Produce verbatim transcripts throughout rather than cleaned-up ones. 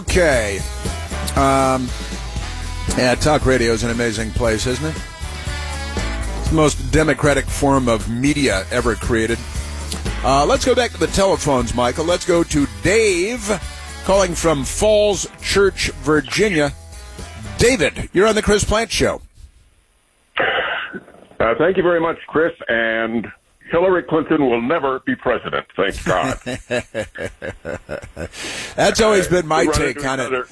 Okay. Um, yeah, talk radio is an amazing place, isn't it? It's the most democratic form of media ever created. Uh, let's go back to the telephones, Michael. Let's go to Dave, calling from Falls Church, Virginia. David, you're on the Chris Plante Show. Uh, thank you very much, Chris. And Hillary Clinton will never be president, thank God. That's always been my take on it.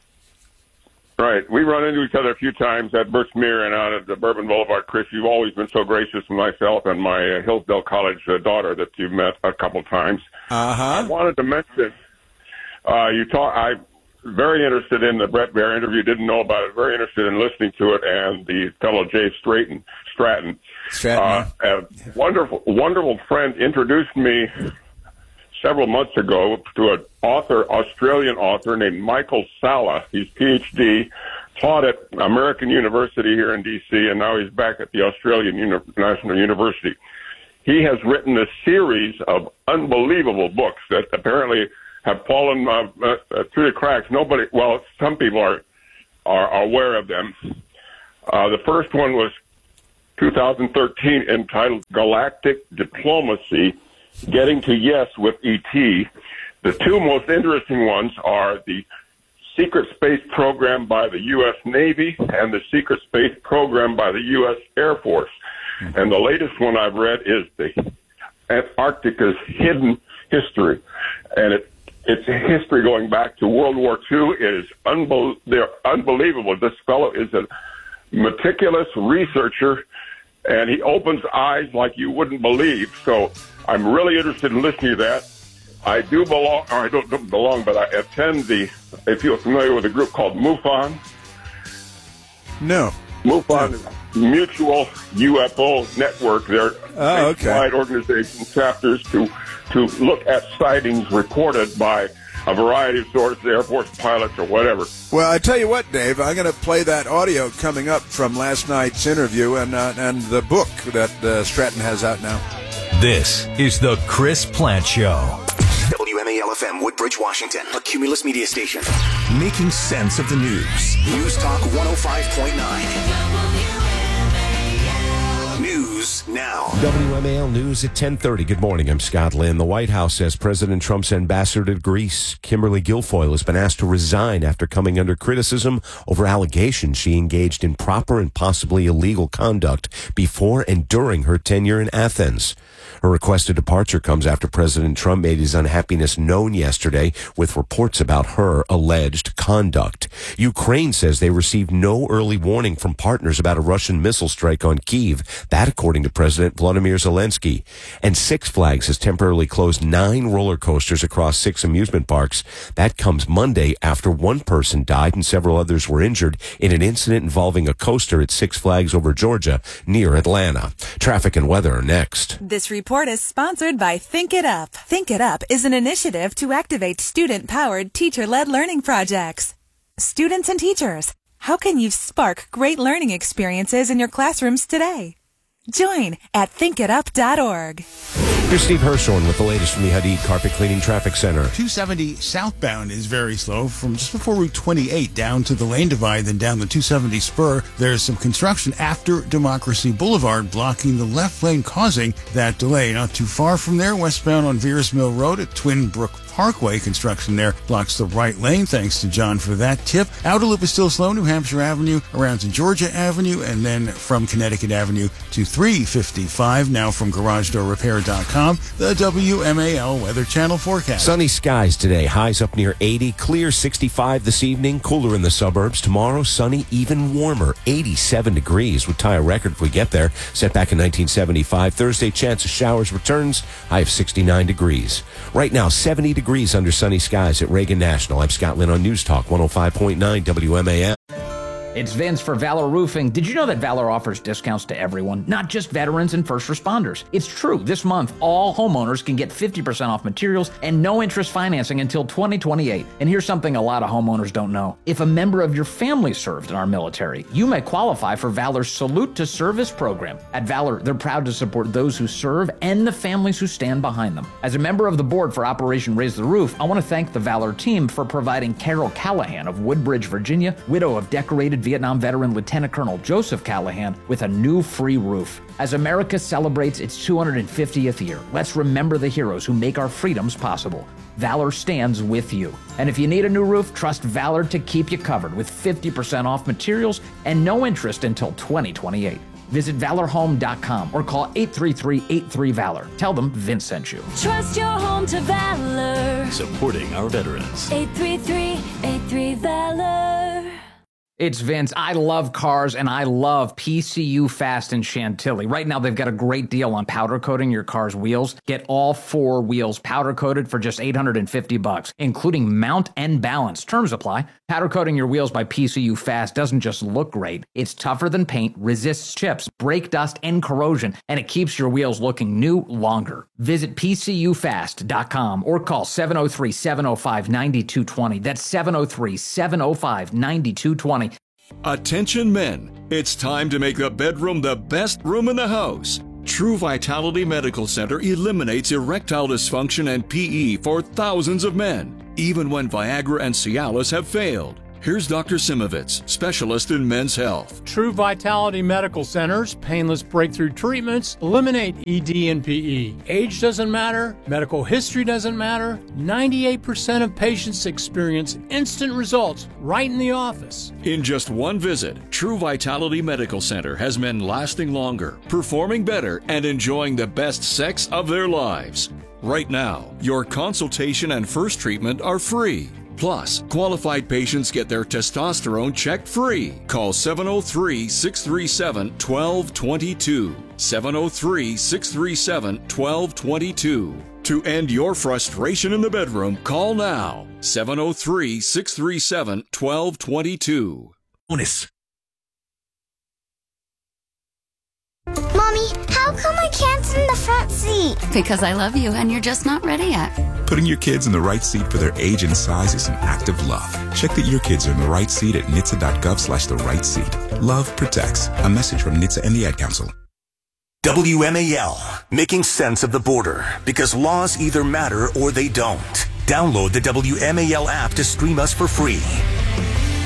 Right. We run into each other a few times at Birchmere and out at the Bourbon Boulevard. Chris, you've always been so gracious with myself and my uh, Hillsdale College uh, daughter that you've met a couple times. Uh-huh. I wanted to mention, uh, you talk, I'm very interested in the Brett Baer interview, didn't know about it, very interested in listening to it, and the fellow Jay Stratton. Stratton. Stratton. Uh, a wonderful, wonderful friend introduced me several months ago to an author, Australian author named Michael Salla. He's P H D, taught at American University here in D C, and now he's back at the Australian Uni- National University. He has written a series of unbelievable books that apparently have fallen uh, uh, through the cracks. Nobody, well, some people are are aware of them. Uh, the first one was two thousand thirteen, entitled Galactic Diplomacy, Getting to Yes with E T. The two most interesting ones are the secret space program by the U S Navy and the secret space program by the U S Air Force. Mm-hmm. And the latest one I've read is the Antarctica's Hidden History. And it, it's a history going back to World War Two. It is unbel- they're unbelievable. This fellow is a meticulous researcher, and he opens eyes like you wouldn't believe. So I'm really interested in listening to that. I do belong, or I don't, don't belong, but I attend the, if you're familiar with a group called MUFON. No. MUFON is Mutual U F O Network. They're oh, okay. nationwide organization chapters to, to look at sightings reported by a variety of sources, Air Force pilots or whatever. Well, I tell you what, Dave, I'm going to play that audio coming up from last night's interview and uh, and the book that uh, Stratton has out now. This is the Chris Plante Show. W M A L F M, Woodbridge, Washington, a Cumulus media station. Making sense of the news. News Talk one oh five point nine. News now. W M A L News at ten thirty. Good morning. I'm Scott Lynn. The White House says President Trump's ambassador to Greece, Kimberly Guilfoyle, has been asked to resign after coming under criticism over allegations she engaged in proper and possibly illegal conduct before and during her tenure in Athens. Her requested departure comes after President Trump made his unhappiness known yesterday with reports about her alleged conduct. Ukraine says they received no early warning from partners about a Russian missile strike on Kyiv. That, according to President Volodymyr Zelensky. And Six Flags has temporarily closed nine roller coasters across six amusement parks. That comes Monday after one person died and several others were injured in an incident involving a coaster at Six Flags over Georgia near Atlanta. Traffic and weather are next. This report is sponsored by Think It Up. Think It Up is an initiative to activate student-powered, teacher-led learning projects. Students and teachers, how can you spark great learning experiences in your classrooms today? Join at think it up dot org. Here's Steve Hirshorn with the latest from the Hadid Carpet Cleaning Traffic Center. two seventy southbound is very slow from just before Route twenty-eight down to the lane divide, then down the two seventy spur. There's some construction after Democracy Boulevard blocking the left lane, causing that delay. Not too far from there, westbound on Veers Mill Road at Twin Brook Parkway, construction there blocks the right lane. Thanks to John for that tip. Outer loop is still slow, New Hampshire Avenue around to Georgia Avenue, and then from Connecticut Avenue to three fifty-five. Now from garage door repair dot com, the W M A L Weather Channel forecast. Sunny skies today, highs up near eighty, clear sixty-five this evening, cooler in the suburbs. Tomorrow, sunny, even warmer, eighty-seven degrees. Would tie a record if we get there, set back in nineteen seventy-five. Thursday, chance of showers returns, high of sixty-nine degrees. Right now, seventy degrees under sunny skies at Reagan National. I'm Scott Lynn on News Talk one oh five point nine W M A L. It's Vince for Valor Roofing. Did you know that Valor offers discounts to everyone, not just veterans and first responders? It's true. This month, all homeowners can get fifty percent off materials and no interest financing until twenty twenty-eight. And here's something a lot of homeowners don't know. If a member of your family served in our military, you may qualify for Valor's Salute to Service program. At Valor, they're proud to support those who serve and the families who stand behind them. As a member of the board for Operation Raise the Roof, I want to thank the Valor team for providing Carol Callahan of Woodbridge, Virginia, widow of decorated Vietnam veteran Lieutenant Colonel Joseph Callahan, with a new free roof. As America celebrates its two hundred fiftieth year, let's remember the heroes who make our freedoms possible. Valor stands with you. And if you need a new roof, trust Valor to keep you covered with fifty percent off materials and no interest until twenty twenty-eight. Visit valor home dot com or call eight three three, eight three, VALOR. Tell them Vince sent you. Trust your home to Valor. Supporting our veterans. eight three three, eight three, VALOR. It's Vince. I love cars, and I love P C U Fast in Chantilly. Right now, they've got a great deal on powder coating your car's wheels. Get all four wheels powder coated for just eight hundred fifty bucks, including mount and balance. Terms apply. Powder coating your wheels by P C U Fast doesn't just look great. It's tougher than paint, resists chips, brake dust, and corrosion, and it keeps your wheels looking new longer. Visit P C U fast dot com or call seven oh three, seven oh five, nine two two oh. That's seven oh three, seven oh five, nine two two oh. Attention men, it's time to make the bedroom the best room in the house. True Vitality Medical Center eliminates erectile dysfunction and P E for thousands of men, even when Viagra and Cialis have failed. Here's Doctor Simovitz, specialist in men's health. True Vitality Medical Center's painless breakthrough treatments eliminate E D and P E. Age doesn't matter, medical history doesn't matter. ninety-eight percent of patients experience instant results right in the office. In just one visit, True Vitality Medical Center has men lasting longer, performing better, and enjoying the best sex of their lives. Right now, your consultation and first treatment are free. Plus, qualified patients get their testosterone checked free. Call seven oh three, six three seven, one two two two. seven oh three, six three seven, one two two two. To end your frustration in the bedroom, call now. seven oh three, six three seven, one two two two. Bonus. Mommy, how come I can't sit in the front seat? Because I love you and you're just not ready yet. Putting your kids in the right seat for their age and size is an act of love. Check that your kids are in the right seat at N H T S A dot gov slash the right seat. Love protects. A message from N H T S A and the Ad Council. W M A L, making sense of the border, because laws either matter or they don't. Download the W M A L app to stream us for free.